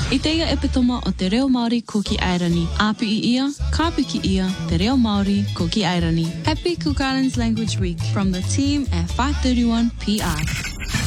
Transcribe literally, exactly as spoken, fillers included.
I teia epitoma o te reo Māori ko ki Airani. Apu i ia, kapu ki ia, te reo Māori ko ki Airani. Happy Cook Islands Language Week from the team at five thirty-one P R.